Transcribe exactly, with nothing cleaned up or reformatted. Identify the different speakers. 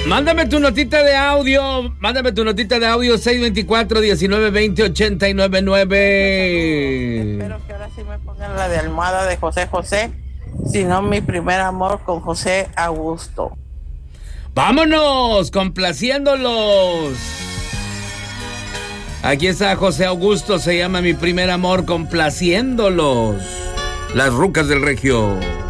Speaker 1: Mándame tu notita de audio. Mándame tu notita de audio seis dos cuatro, uno nueve dos cero, ocho nueve nueve.
Speaker 2: Espero que ahora sí me pongan la de almohada de José José. Si no, mi primer amor con José Augusto.
Speaker 1: ¡Vámonos! ¡Complaciéndolos! Aquí está José Augusto, se llama Mi Primer Amor, complaciéndolos. Las rucas del Regio.